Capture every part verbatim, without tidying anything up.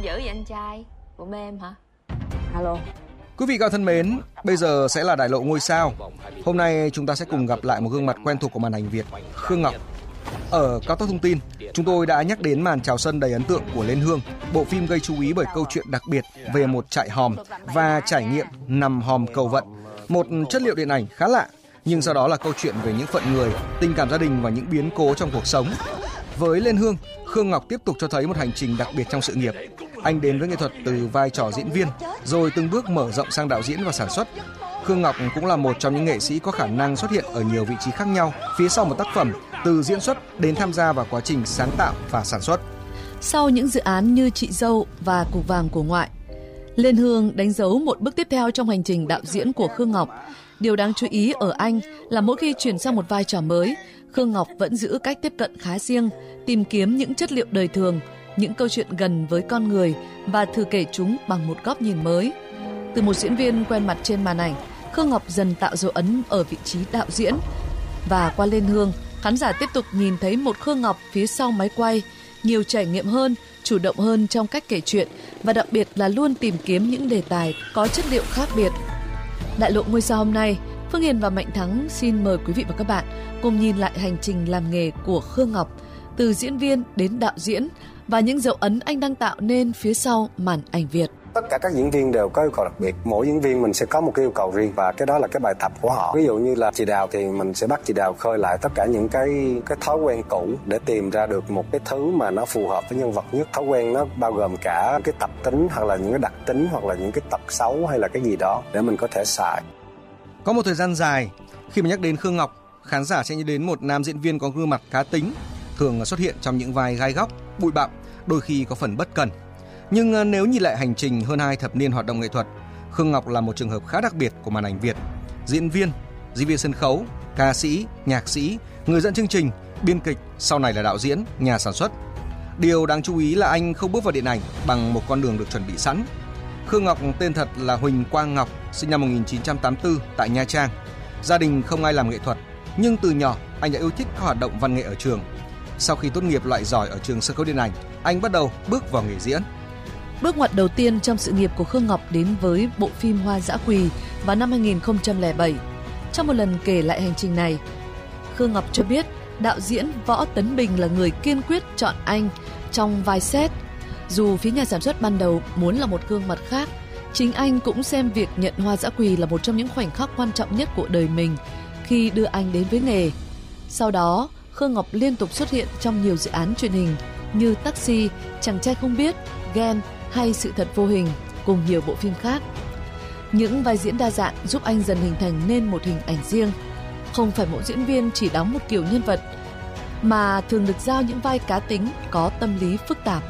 dữ vậy anh trai? Bộ mê em hả? Alo. Quý vị cao thân mến, bây giờ sẽ là đại lộ ngôi sao. Hôm nay chúng ta sẽ cùng gặp lại một gương mặt quen thuộc của màn ảnh Việt, Khương Ngọc. Ở Cao tốc thông tin, chúng tôi đã nhắc đến màn chào sân đầy ấn tượng của Lên Hương, bộ phim gây chú ý bởi câu chuyện đặc biệt về một trại hòm và trải nghiệm nằm hòm cầu vận. Một chất liệu điện ảnh khá lạ, nhưng sau đó là câu chuyện về những phận người, tình cảm gia đình và những biến cố trong cuộc sống. Với Lên Hương, Khương Ngọc tiếp tục cho thấy một hành trình đặc biệt trong sự nghiệp. Anh đến với nghệ thuật từ vai trò diễn viên, rồi từng bước mở rộng sang đạo diễn và sản xuất. Khương Ngọc cũng là một trong những nghệ sĩ có khả năng xuất hiện ở nhiều vị trí khác nhau phía sau một tác phẩm, từ diễn xuất đến tham gia vào quá trình sáng tạo và sản xuất. Sau những dự án như Chị Dâu và Cục Vàng của Ngoại, Lên Hương đánh dấu một bước tiếp theo trong hành trình đạo diễn của Khương Ngọc. Điều đáng chú ý ở anh là mỗi khi chuyển sang một vai trò mới, Khương Ngọc vẫn giữ cách tiếp cận khá riêng, tìm kiếm những chất liệu đời thường, những câu chuyện gần với con người và thử kể chúng bằng một góc nhìn mới. Từ một diễn viên quen mặt trên màn ảnh, Khương Ngọc dần tạo dấu ấn ở vị trí đạo diễn. Và qua Lên Hương, khán giả tiếp tục nhìn thấy một Khương Ngọc phía sau máy quay, nhiều trải nghiệm hơn, chủ động hơn trong cách kể chuyện và đặc biệt là luôn tìm kiếm những đề tài có chất liệu khác biệt. Đại lộ ngôi sao hôm nay, Phương Hiền và Mạnh Thắng xin mời quý vị và các bạn cùng nhìn lại hành trình làm nghề của Khương Ngọc, từ diễn viên đến đạo diễn và những dấu ấn anh đang tạo nên phía sau màn ảnh Việt. Tất cả các diễn viên đều có yêu cầu đặc biệt. Mỗi diễn viên mình sẽ có một cái yêu cầu riêng và cái đó là cái bài tập của họ. Ví dụ như là chị Đào thì mình sẽ bắt chị Đào khơi lại tất cả những cái cái thói quen cũ để tìm ra được một cái thứ mà nó phù hợp với nhân vật nhất. Thói quen nó bao gồm cả cái tập tính hoặc là những cái đặc tính hoặc là những cái tật xấu hay là cái gì đó để mình có thể xài. Có một thời gian dài, khi mà nhắc đến Khương Ngọc, khán giả sẽ nhớ đến một nam diễn viên có gương mặt cá tính, thường xuất hiện trong những vai gai góc, bụi bặm, đôi khi có phần bất cần. Nhưng nếu nhìn lại hành trình hơn hai thập niên hoạt động nghệ thuật, Khương Ngọc là một trường hợp khá đặc biệt của màn ảnh Việt. Diễn viên, diễn viên sân khấu, ca sĩ, nhạc sĩ, người dẫn chương trình, biên kịch, sau này là đạo diễn, nhà sản xuất. Điều đáng chú ý là anh không bước vào điện ảnh bằng một con đường được chuẩn bị sẵn. Khương Ngọc tên thật là Huỳnh Quang Ngọc, sinh năm một nghìn chín trăm tám mươi tư tại Nha Trang. Gia đình không ai làm nghệ thuật, nhưng từ nhỏ anh đã yêu thích các hoạt động văn nghệ ở trường. Sau khi tốt nghiệp loại giỏi ở trường sân khấu điện ảnh, anh bắt đầu bước vào nghề diễn. Bước ngoặt đầu tiên trong sự nghiệp của Khương Ngọc đến với bộ phim Hoa Dã Quỳ vào năm hai nghìn không trăm lẻ bảy. Trong một lần kể lại hành trình này, Khương Ngọc cho biết đạo diễn Võ Tấn Bình là người kiên quyết chọn anh trong vai Sét. Dù phía nhà sản xuất ban đầu muốn là một gương mặt khác, chính anh cũng xem việc nhận Hoa Dã Quỳ là một trong những khoảnh khắc quan trọng nhất của đời mình khi đưa anh đến với nghề. Sau đó, Khương Ngọc liên tục xuất hiện trong nhiều dự án truyền hình như Taxi, Chàng trai không biết, Ghen hay Sự thật vô hình, cùng nhiều bộ phim khác. Những vai diễn đa dạng giúp anh dần hình thành nên một hình ảnh riêng. Không phải mỗi diễn viên chỉ đóng một kiểu nhân vật, mà thường được giao những vai cá tính có tâm lý phức tạp.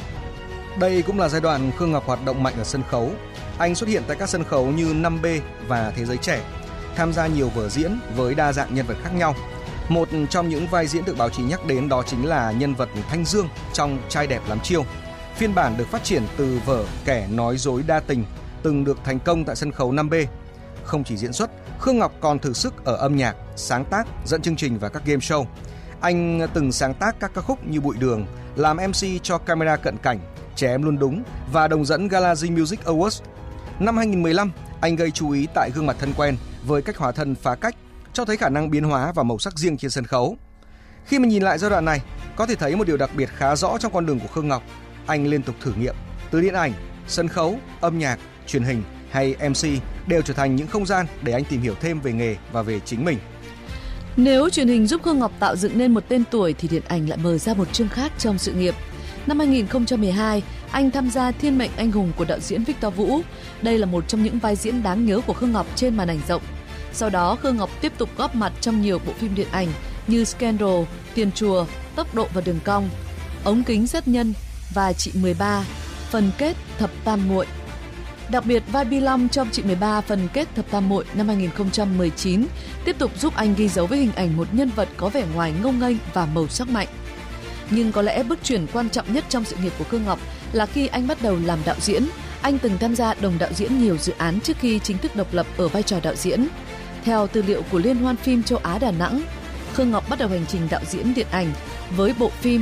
Đây cũng là giai đoạn Khương Ngọc hoạt động mạnh ở sân khấu. Anh xuất hiện tại các sân khấu như năm B và Thế giới trẻ, tham gia nhiều vở diễn với đa dạng nhân vật khác nhau. Một trong những vai diễn được báo chí nhắc đến đó chính là nhân vật Thanh Dương trong Trai đẹp lắm chiêu. Phiên bản được phát triển từ vở Kẻ nói dối đa tình, từng được thành công tại sân khấu năm B. Không chỉ diễn xuất, Khương Ngọc còn thử sức ở âm nhạc, sáng tác, dẫn chương trình và các game show. Anh từng sáng tác các ca khúc như Bụi Đường, làm em xê cho Camera Cận Cảnh, Trẻ Em Luôn Đúng và đồng dẫn Gala Zing Music Awards. Năm hai nghìn không trăm mười lăm, anh gây chú ý tại Gương mặt thân quen với cách hóa thân phá cách, cho thấy khả năng biến hóa và màu sắc riêng trên sân khấu. Khi mà nhìn lại giai đoạn này, có thể thấy một điều đặc biệt khá rõ trong con đường của Khương Ngọc. Anh liên tục thử nghiệm, từ điện ảnh, sân khấu, âm nhạc, truyền hình hay em xê đều trở thành những không gian để anh tìm hiểu thêm về nghề và về chính mình. Nếu truyền hình giúp Khương Ngọc tạo dựng nên một tên tuổi thì điện ảnh lại mở ra một chương khác trong sự nghiệp. Năm hai nghìn không trăm mười hai, anh tham gia Thiên mệnh anh hùng của đạo diễn Victor Vũ. Đây là một trong những vai diễn đáng nhớ của Khương Ngọc trên màn ảnh rộng. Sau đó, Khương Ngọc tiếp tục góp mặt trong nhiều bộ phim điện ảnh như Scandal, Tiền chùa, Tốc độ và đường cong, Ống kính sát nhân và Chị mười ba, phần kết Thập tam muội. Đặc biệt, vai Bi Long trong Chị mười ba phần kết Thập tam muội năm hai nghìn không trăm mười chín tiếp tục giúp anh ghi dấu với hình ảnh một nhân vật có vẻ ngoài ngông nghênh và màu sắc mạnh. Nhưng có lẽ bước chuyển quan trọng nhất trong sự nghiệp của Khương Ngọc là khi anh bắt đầu làm đạo diễn. Anh từng tham gia đồng đạo diễn nhiều dự án trước khi chính thức độc lập ở vai trò đạo diễn. Theo tư liệu của Liên hoan phim châu Á Đà Nẵng, Khương Ngọc bắt đầu hành trình đạo diễn điện ảnh với bộ phim